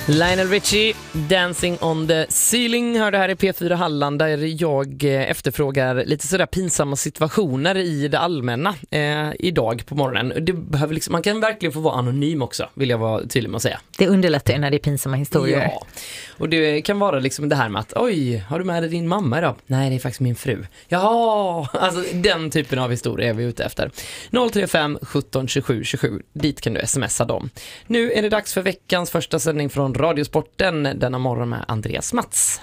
Lionel Richie, Dancing on the Ceiling, hör det här i P4 Halland där jag efterfrågar lite sådär pinsamma situationer i det allmänna idag på morgonen. Det behöver liksom, man kan verkligen få vara anonym också, vill jag vara tydlig med att säga. Det underlättar när det är pinsamma historier. Ja, och det kan vara liksom det här med att oj, har du med dig din mamma idag? Nej, det är faktiskt min fru. Jaha, alltså den typen av historia är vi ute efter. 035 17 27 27, dit kan du smsa dem. Nu är det dags för veckans första sändning från Radiosporten denna morgon med Andreas Mats.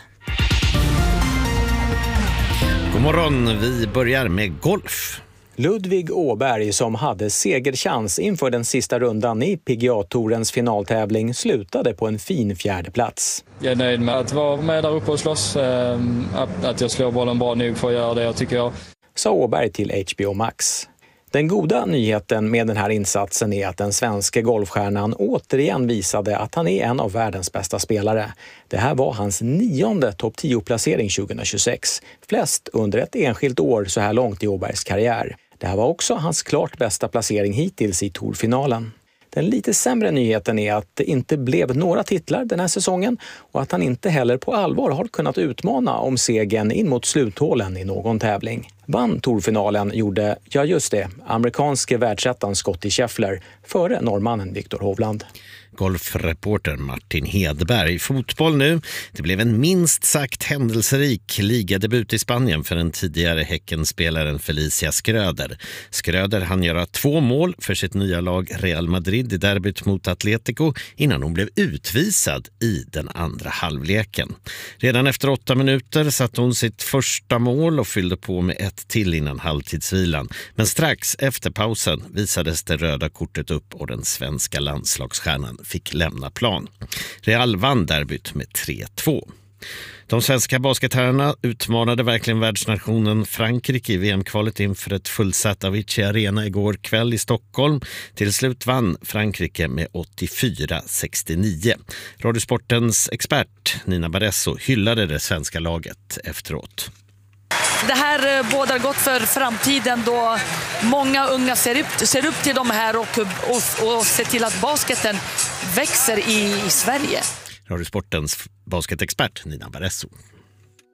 God morgon, vi börjar med golf. Ludvig Åberg, som hade segerchans inför den sista rundan i PGA-tourens finaltävling, slutade på en fin fjärdeplats. Jag är nöjd med att vara med där uppe och slåss, att jag slår bollen bra nog för att göra det jag tycker jag. Sa Åberg till HBO Max. Den goda nyheten med den här insatsen är att den svenska golfstjärnan återigen visade att han är en av världens bästa spelare. Det här var hans 9:e topp 10-placering 2026, flest under ett enskilt år så här långt i Åbergs karriär. Det här var också hans klart bästa placering hittills i tourfinalen. Den lite sämre nyheten är att det inte blev några titlar den här säsongen och att han inte heller på allvar har kunnat utmana om segern in mot sluthålen i någon tävling. Vann tourfinalen gjorde, ja just det, amerikanske världsettan Scottie Scheffler före norrmannen Viktor Hovland. Golfreporter Martin Hedberg. Fotboll nu. Det blev en minst sagt händelserik ligadebut i Spanien för den tidigare Häckenspelaren Felicia Schröder. Schröder hann göra 2 mål för sitt nya lag Real Madrid i derbyt mot Atletico innan hon blev utvisad i den andra halvleken. Redan efter 8 minuter satte hon sitt första mål och fyllde på med 1 till innan halvtidsvilan. Men strax efter pausen visades det röda kortet upp och den svenska landslagsstjärnan fick lämna plan. Real vann derbyt med 3-2. De svenska basketherrarna utmanade verkligen världsnationen Frankrike i VM-kvalet inför ett fullsatt Avicii Arena igår kväll i Stockholm. Till slut vann Frankrike med 84-69. Radiosportens expert Nina Barresso hyllade det svenska laget efteråt. Det här bådar gott för framtiden då många unga ser upp till de här och ser till att basketen växer i Sverige. Radiosportens basketexpert Nina Barresso.